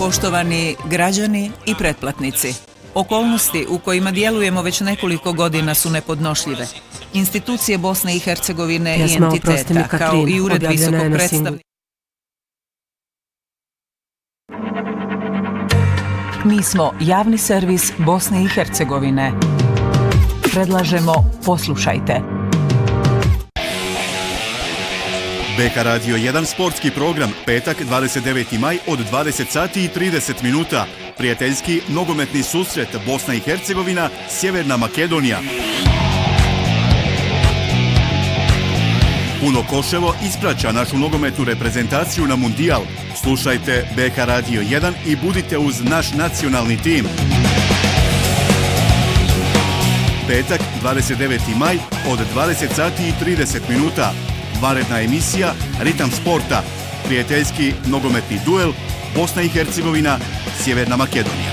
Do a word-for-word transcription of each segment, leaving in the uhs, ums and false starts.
Poštovani građani i pretplatnici, okolnosti u kojima djelujemo već nekoliko godina su nepodnošljive. Institucije Bosne i Hercegovine i entiteta, kao i Ured visokog predstavnika. Mi smo javni servis Bosne i Hercegovine. Predlažemo poslušajte. B K Radio jedan sportski program, petak dvadeset deveti maj od dvadeset sati i trideset minuta. Prijateljski nogometni susret Bosna i Hercegovina, Sjeverna Makedonija. Puno Koševo ispraća našu nogometnu reprezentaciju na Mundijal. Slušajte B K Radio jedan i budite uz naš nacionalni tim. Petak dvadeset deveti maj od dvadeset sati i trideset minuta. Vanredna emisija Ritam sporta. Prijateljski nogometni duel Bosna i Hercegovina, Sjeverna Makedonija.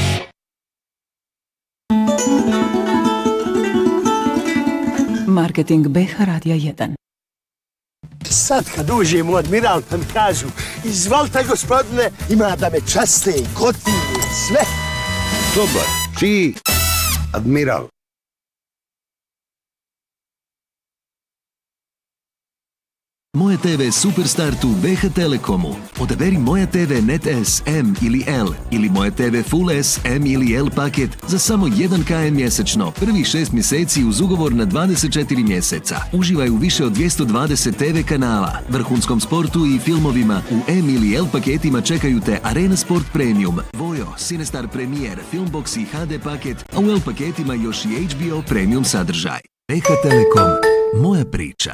Marketing B K Radija jedan. Sad kad uđem u Admiral pa mi kažu izvalite gospodine, ima da me časte, gotivi, sve. Dobar, čiji Admiral. Moja te ve Superstartu B H Telekomu. Odaberi Moja te ve Net S, M ili L ili Moja te ve Full S, M ili L paket za samo jedan kilometar mjesečno. Prvih šest mjeseci uz ugovor na dvadeset četiri mjeseca. Uživaj u više od dvjesto dvadeset te ve kanala, vrhunskom sportu i filmovima. U M ili L paketima čekaju te Arena Sport Premium, Vojo, Cinestar Premier, Filmbox i H D paket, a u L paketima još i H B O Premium sadržaj. B H Telekom, moja priča.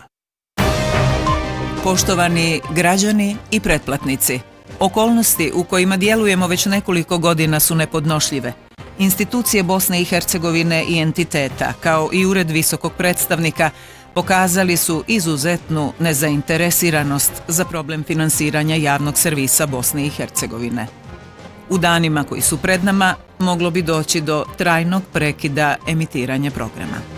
Poštovani građani i pretplatnici, okolnosti u kojima djelujemo već nekoliko godina su nepodnošljive. Institucije Bosne i Hercegovine i entiteta, kao i Ured visokog predstavnika, pokazali su izuzetnu nezainteresiranost za problem finansiranja javnog servisa Bosne i Hercegovine. U danima koji su pred nama moglo bi doći do trajnog prekida emitiranja programa.